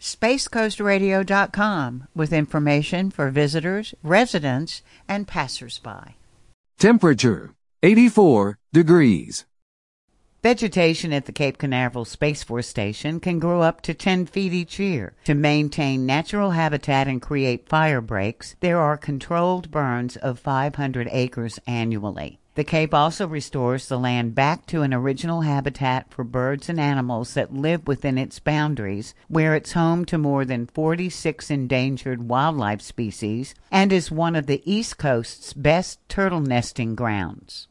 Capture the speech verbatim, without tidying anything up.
space coast radio dot com with information for visitors, residents, and passersby. Temperature, eighty-four degrees. Vegetation at the Cape Canaveral Space Force Station can grow up to ten feet each year. To maintain natural habitat and create fire breaks, there are controlled burns of five hundred acres annually. The Cape also restores the land back to an original habitat for birds and animals that live within its boundaries, where it's home to more than forty-six endangered wildlife species and is one of the East Coast's best turtle nesting grounds.